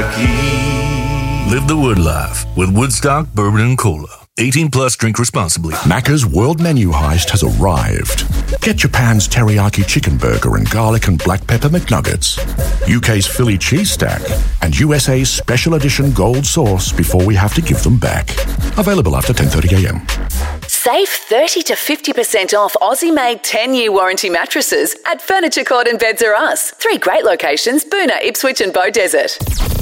teriyaki. Live the Wood life with Woodstock Bourbon and Cola. 18 plus, drink responsibly. Macca's World Menu Heist has arrived. Get Japan's teriyaki chicken burger and garlic and black pepper McNuggets, UK's Philly cheese stack, and USA's special edition gold sauce before we have to give them back. Available after 10:30am. Save 30 to 50% off Aussie-made 10-year warranty mattresses at Furniture Court and Beds R Us. 3 great locations, Boona, Ipswich and Beaudesert.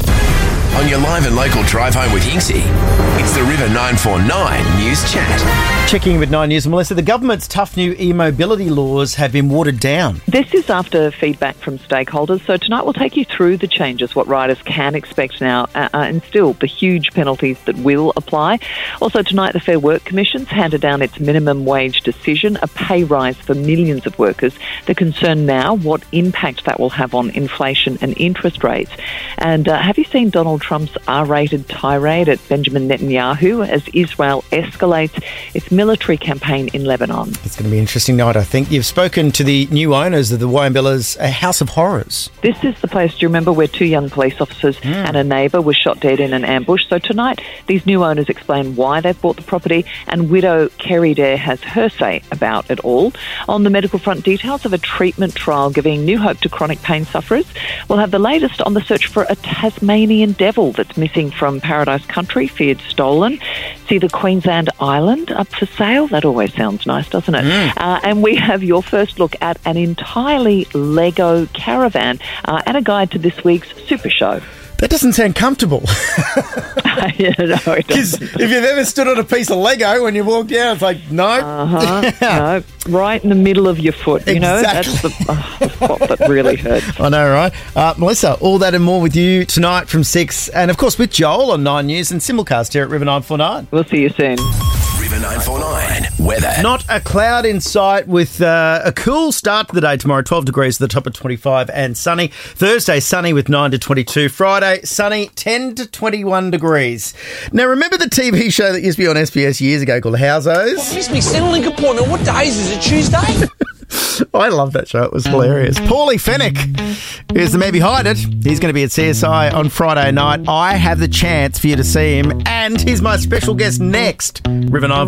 On your live and local drive home with Hinksy, it's the River 949 News Chat. Checking with 9 News, Melissa, the government's tough new e-mobility laws have been watered down. This is after feedback from stakeholders. So tonight we'll take you through the changes, what riders can expect now, and still the huge penalties that will apply. Also tonight, the Fair Work Commission's handed down its minimum wage decision, a pay rise for millions of workers. They're concerned now what impact that will have on inflation and interest rates. And have you seen Donald Trump's R-rated tirade at Benjamin Netanyahu as Israel escalates its military campaign in Lebanon? It's going to be an interesting night, I think. You've spoken to the new owners of the Wyambillas House of Horrors. This is the place, do you remember, where 2 young police officers and a neighbour were shot dead in an ambush? So tonight, these new owners explain why they've bought the property, and widow Kerry Dare has her say about it all. On the medical front, details of a treatment trial giving new hope to chronic pain sufferers. We'll have the latest on the search for a Tasmanian devil that's missing from Paradise Country, feared stolen. See the Queensland Island up for sale? That always sounds nice, doesn't it? And we have your first look at an entirely Lego caravan and a guide to this week's Super Show. That doesn't sound comfortable. Yeah, no, it Because doesn't. if you've ever stood on a piece of Lego when you walk down, it's like, no. No, right in the middle of your foot. You know, Exactly. that's the spot that really hurts. I know, right? Melissa, all that and more with you tonight from 6, and of course with Joel on 9 News and simulcast here at River 949. We'll see you soon. River 949 weather. Not a cloud in sight with a cool start to the day tomorrow, 12 degrees to the top of 25 and sunny. Thursday, sunny with 9 to 22. Friday, sunny, 10 to 21 degrees. Now, remember the TV show that used to be on SBS years ago called Housos? Excuse me, Centrelink appointment. What days is it? Tuesday? I love that show. It was hilarious. Paulie Fennick is the man behind it. He's going to be at CSI on Friday night. I have the chance for you to see him, and he's my special guest next. River 949.